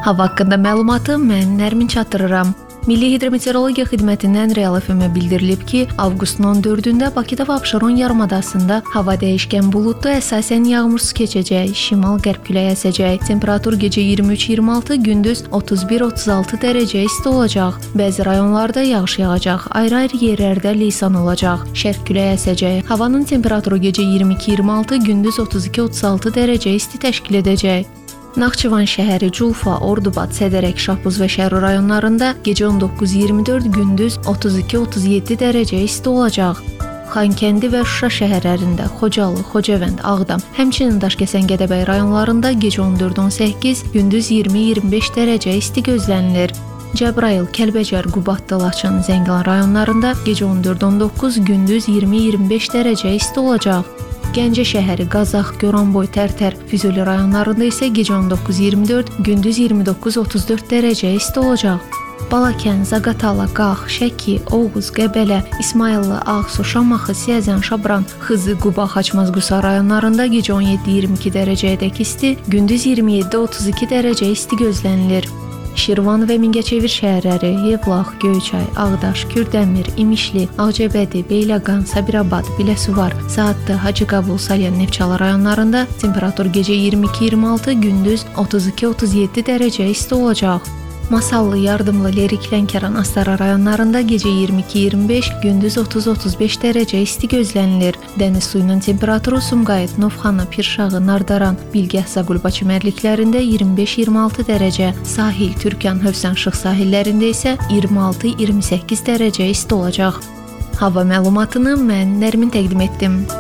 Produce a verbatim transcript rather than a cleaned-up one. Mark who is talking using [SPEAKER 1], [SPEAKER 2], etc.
[SPEAKER 1] Hava haqqında məlumatı mən Nərmin çatdırıram. Milli Hidrometeorologiya Xidmətindən Real F M-ə bildirilib ki, avqustun on dördündə Bakıda və Abşeron yarımadasında hava dəyişkən buludlu, əsasən yağmursuz keçəcək, şimal-qərb küləyi əsəcək. Temperatur gecə iyirmi üç iyirmi altı, gündüz otuz bir otuz altı dərəcə isti olacaq. Bəzi rayonlarda yağış yağacaq, ayrı-ayrı yerlərdə leysan olacaq. Şərq küləyi əsəcək. Havanın temperaturu gecə iyirmi iki iyirmi altı, gündüz otuz iki otuz altı dərəcə isti təşkil edəcək. Naxçıvan şəhəri, Culfa, Ordubad, Sədərək, Şahbuz və Şərur rayonlarında gecə on doqquz iyirmi dörd, gündüz otuz iki otuz yeddi dərəcə isti olacaq. Xankəndi və Şuşa şəhərlərində, Xocalı, Xocavənd, Ağdam, həmçinin Daşkəsən, Gədəbəy rayonlarında gecə on dörd on səkkiz, gündüz iyirmi iyirmi beş dərəcə isti gözlənilir. Cəbrayıl, Kəlbəcər, Qubadlı, Laçın, Zəngilan rayonlarında gecə on dörd on doqquz, gündüz iyirmi iyirmi beş dərəcə isti olacaq. Gəncə şəhəri, Qazax, Goranboy, Tərtər, Füzuli rayonlarında isə gecə on doqquz iyirmi dörd, gündüz iyirmi doqquz otuz dörd dərəcə isti olacaq. Balakən, Zaqatala, Qax, Şəki, Oğuz, Qəbələ, İsmayıllı, Ağsu, Şamaxı, Siyəzən, Şabran, Xızı, Quba, Xaçmaz-Qusa rayonlarında gecə on yeddi iyirmi iki dərəcəyədək isti, gündüz iyirmi yeddi otuz iki dərəcə isti gözlənilir. Şirvan və Mingəçevir şəhərləri, Yevlax, Göyçay, Ağdaş, Kürdəmir, İmişli, Ağcabədi, Beyləqan, Sabirabad, Biləsuvar, Saatlı, Hacıqabul, Salyan, Neftçala rayonlarında temperatur gecə iyirmi iki iyirmi altı, gündüz otuz iki otuz yeddi dərəcə isti olacaq. Masallı, Yardımlı, Lerik, Lənkəran, Astara rayonlarında gecə iyirmi iki iyirmi beş, gündüz otuz otuz beş dərəcə isti gözlənilir. Dəniz suyunun temperaturu Sumqayıt, Novxana, Pirşağı, Nardaran, Bilgəh, Zaqulba çimərliklərində iyirmi beş iyirmi altı dərəcə, sahil, Türkan, Hövsan, Şıx sahillərində isə iyirmi altı iyirmi səkkiz dərəcə isti olacaq. Hava məlumatını mən Nərmin təqdim etdim.